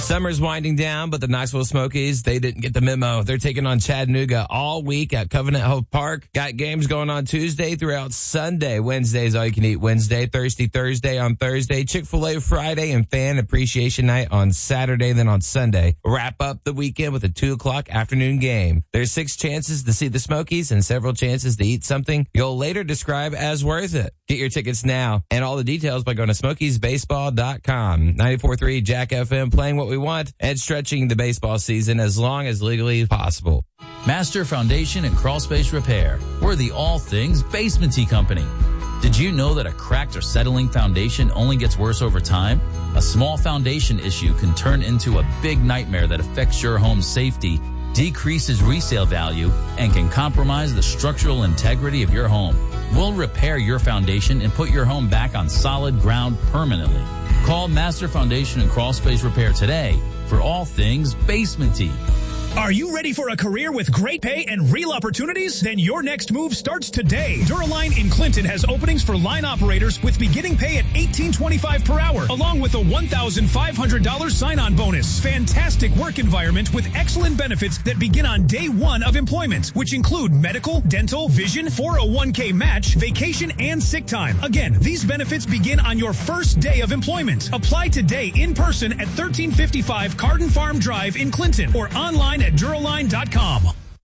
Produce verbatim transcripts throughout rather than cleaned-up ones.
Summer's winding down, but the Knoxville Smokies, they didn't get the memo. They're taking on Chattanooga all week at Covenant Hope Park. Got games going on Tuesday throughout Sunday. Wednesday's All You Can Eat Wednesday, Thirsty Thursday on Thursday, Chick-fil-A Friday, and Fan Appreciation Night on Saturday. Then on Sunday, wrap up the weekend with a two o'clock afternoon game. There's six chances to see the Smokies and several chances to eat something you'll later describe as worth it. Get your tickets now and all the details by going to smokies baseball dot com. ninety-four point three Jack F M, playing what we want and stretching the baseball season as long as legally possible. Master Foundation and Crawl Space Repair. We're the all things basement-y company. Did you know that a cracked or settling foundation only gets worse over time? A small foundation issue can turn into a big nightmare that affects your home's safety, decreases resale value, and can compromise the structural integrity of your home. We'll repair your foundation and put your home back on solid ground permanently. Call Master Foundation and Crawl Space Repair today for all things basement-y. Are you ready for a career with great pay and real opportunities? Then your next move starts today. Duraline in Clinton has openings for line operators with beginning pay at eighteen twenty-five per hour, along with a one thousand five hundred dollars sign-on bonus. Fantastic work environment with excellent benefits that begin on day one of employment, which include medical, dental, vision, four oh one k match, vacation, and sick time. Again, these benefits begin on your first day of employment. Apply today in person at thirteen fifty-five Carden Farm Drive in Clinton or online at Duraline dot com.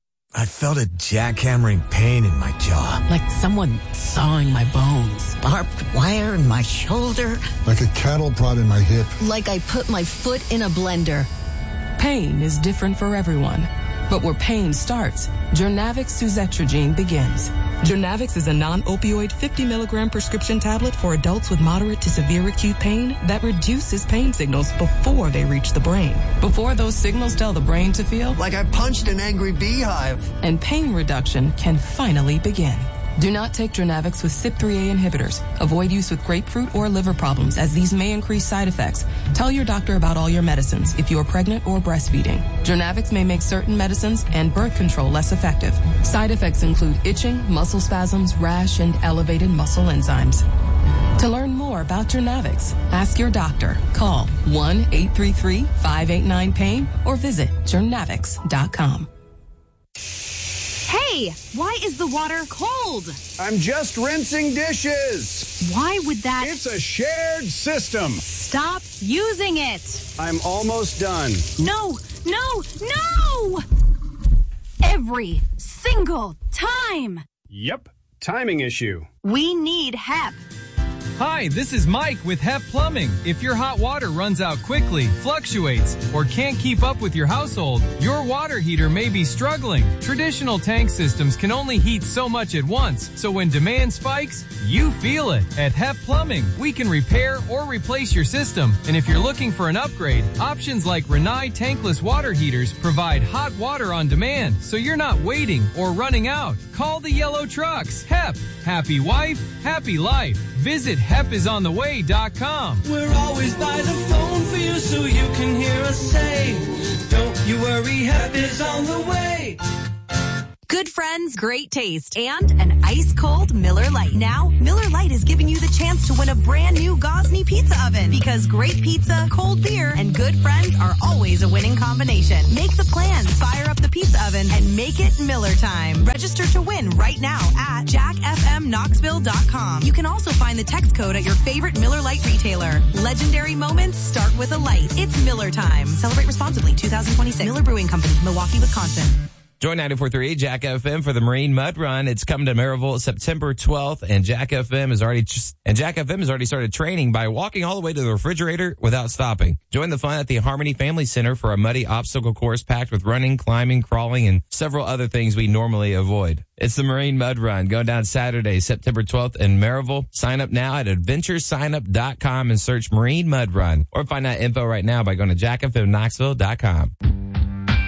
I felt a jackhammering pain in my jaw. Like someone sawing my bones. Barbed wire in my shoulder. Like a cattle prod in my hip. Like I put my foot in a blender. Pain is different for everyone. But where pain starts, Jurnavix suzetrigine begins. Jurnavix is a non-opioid fifty milligram prescription tablet for adults with moderate to severe acute pain that reduces pain signals before they reach the brain. Before those signals tell the brain to feel like I punched an angry beehive. And pain reduction can finally begin. Do not take Jurnavix with C Y P three A inhibitors. Avoid use with grapefruit or liver problems, as these may increase side effects. Tell your doctor about all your medicines if you are pregnant or breastfeeding. Jurnavix may make certain medicines and birth control less effective. Side effects include itching, muscle spasms, rash, and elevated muscle enzymes. To learn more about Jurnavix, ask your doctor. Call one eight three three, five eight nine, pain or visit jurnavix dot com. Hey, why is the water cold? I'm just rinsing dishes. Why would that... It's a shared system. Stop using it. I'm almost done. No, no, no! Every single time. Yep, timing issue. We need H E P. Hi, this is Mike with H E P Plumbing. If your hot water runs out quickly, fluctuates, or can't keep up with your household, your water heater may be struggling. Traditional tank systems can only heat so much at once, so when demand spikes, you feel it. At H E P Plumbing, we can repair or replace your system. And if you're looking for an upgrade, options like Rinnai tankless water heaters provide hot water on demand, so you're not waiting or running out. Call the yellow trucks. H E P. Happy wife, happy life. Visit H E P is on the way dot com. We're always by the phone for you so you can hear us say, don't you worry, H E P is on the way. Good friends, great taste, and an ice-cold Miller Lite. Now, Miller Lite is giving you the chance to win a brand new Gosney pizza oven. Because great pizza, cold beer, and good friends are always a winning combination. Make the plans, fire up the pizza oven, and make it Miller time. Register to win right now at jack f m knoxville dot com. You can also find the text code at your favorite Miller Lite retailer. Legendary moments start with a light. It's Miller time. Celebrate responsibly. two thousand twenty-six. Miller Brewing Company, Milwaukee, Wisconsin. Join ninety-four point three Jack F M for the Marine Mud Run. It's coming to Maryville September twelfth, and Jack F M has already and Jack F M has already started training by walking all the way to the refrigerator without stopping. Join the fun at the Harmony Family Center for a muddy obstacle course packed with running, climbing, crawling, and several other things we normally avoid. It's the Marine Mud Run going down Saturday, September twelfth in Maryville. Sign up now at adventure sign up dot com and search Marine Mud Run, or find out info right now by going to jack f m knoxville dot com.